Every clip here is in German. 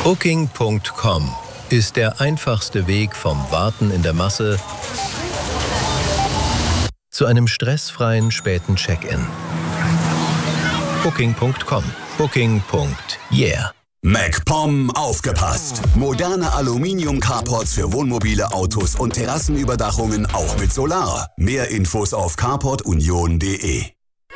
Booking.com ist der einfachste Weg vom Warten in der Masse zu einem stressfreien späten Check-in. Booking.com. Booking.yeah. MacPom aufgepasst! Moderne Aluminium-Carports für Wohnmobile, Autos und Terrassenüberdachungen auch mit Solar. Mehr Infos auf carportunion.de.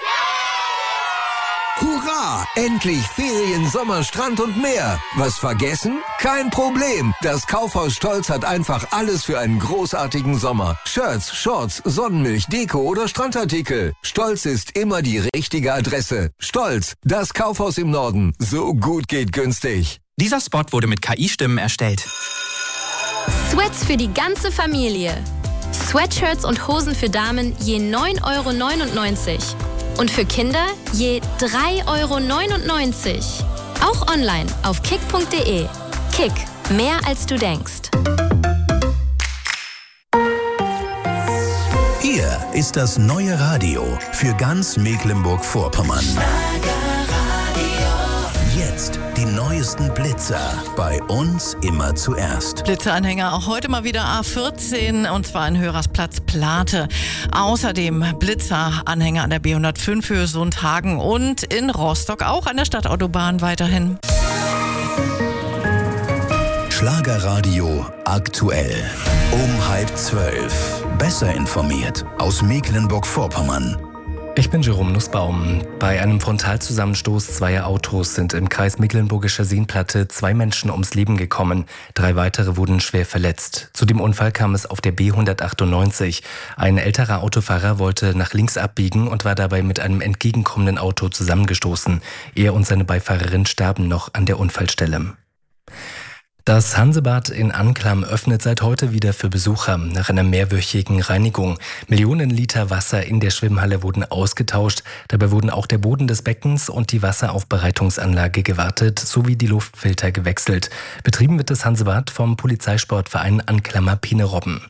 Hurra! Endlich Ferien, Sommer, Strand und mehr. Was vergessen? Kein Problem. Das Kaufhaus Stolz hat einfach alles für einen großartigen Sommer. Shirts, Shorts, Sonnenmilch, Deko oder Strandartikel. Stolz ist immer die richtige Adresse. Stolz, das Kaufhaus im Norden. So gut geht günstig. Dieser Spot wurde mit KI-Stimmen erstellt. Sweats für die ganze Familie. Sweatshirts und Hosen für Damen je 9,99 €. Und für Kinder je 3,99 €. Auch online auf kick.de. Kick, mehr als du denkst. Hier ist das neue Radio für ganz Mecklenburg-Vorpommern. Jetzt die neuesten Blitzer. Bei uns immer zuerst. Blitzeranhänger auch heute mal wieder A14 und zwar in Hörersplatz Plate. Außerdem Blitzeranhänger an der B105 Höhe Sundhagen und in Rostock auch an der Stadtautobahn weiterhin. Schlagerradio aktuell. Um 11:30. Besser informiert aus Mecklenburg-Vorpommern. Ich bin Jerome Nussbaum. Bei einem Frontalzusammenstoß zweier Autos sind im Kreis Mecklenburgische Seenplatte 2 Menschen ums Leben gekommen. 3 weitere wurden schwer verletzt. Zu dem Unfall kam es auf der B198. Ein älterer Autofahrer wollte nach links abbiegen und war dabei mit einem entgegenkommenden Auto zusammengestoßen. Er und seine Beifahrerin starben noch an der Unfallstelle. Das Hansebad in Anklam öffnet seit heute wieder für Besucher nach einer mehrwöchigen Reinigung. Millionen Liter Wasser in der Schwimmhalle wurden ausgetauscht. Dabei wurden auch der Boden des Beckens und die Wasseraufbereitungsanlage gewartet sowie die Luftfilter gewechselt. Betrieben wird das Hansebad vom Polizeisportverein Anklamer Pine-Robben.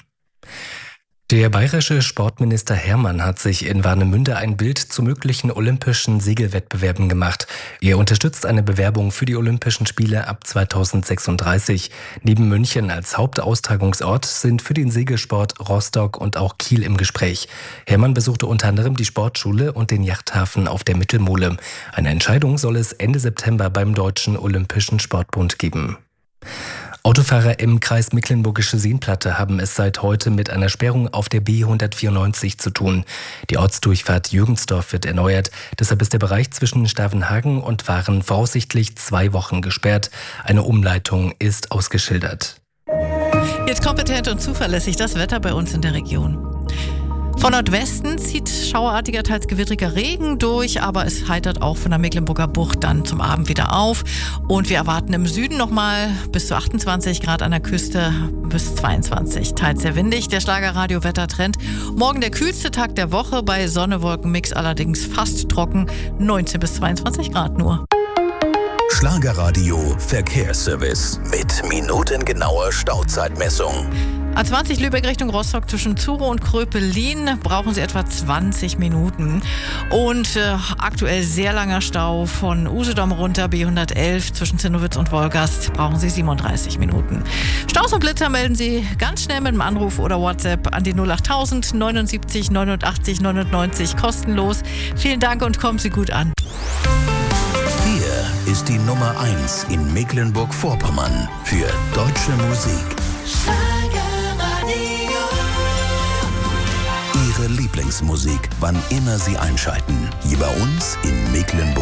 Der bayerische Sportminister Hermann hat sich in Warnemünde ein Bild zu möglichen olympischen Segelwettbewerben gemacht. Er unterstützt eine Bewerbung für die Olympischen Spiele ab 2036. Neben München als Hauptaustragungsort sind für den Segelsport Rostock und auch Kiel im Gespräch. Hermann besuchte unter anderem die Sportschule und den Yachthafen auf der Mittelmole. Eine Entscheidung soll es Ende September beim Deutschen Olympischen Sportbund geben. Autofahrer im Kreis Mecklenburgische Seenplatte haben es seit heute mit einer Sperrung auf der B194 zu tun. Die Ortsdurchfahrt Jürgensdorf wird erneuert. Deshalb ist der Bereich zwischen Stavenhagen und Waren voraussichtlich 2 Wochen gesperrt. Eine Umleitung ist ausgeschildert. Jetzt kompetent und zuverlässig das Wetter bei uns in der Region. Von Nordwesten zieht schauerartiger, teils gewittriger Regen durch, aber es heitert auch von der Mecklenburger Bucht dann zum Abend wieder auf. Und wir erwarten im Süden nochmal bis zu 28 Grad an der Küste, bis 22. Teils sehr windig, der Schlagerradio-Wettertrend. Morgen der kühlste Tag der Woche, bei Sonne-Wolken-Mix allerdings fast trocken, 19 bis 22 Grad nur. Schlagerradio Verkehrsservice mit minutengenauer Stauzeitmessung. A20 Lübeck Richtung Rostock zwischen Zuro und Kröpelin brauchen Sie etwa 20 Minuten. Und aktuell sehr langer Stau von Usedom runter, B111 zwischen Zinnowitz und Wolgast brauchen Sie 37 Minuten. Staus und Blitzer melden Sie ganz schnell mit einem Anruf oder WhatsApp an die 08000 79 89 99 kostenlos. Vielen Dank und kommen Sie gut an. Hier ist die Nummer 1 in Mecklenburg-Vorpommern für deutsche Musik. Ihre Lieblingsmusik, wann immer Sie einschalten. Hier bei uns in Mecklenburg.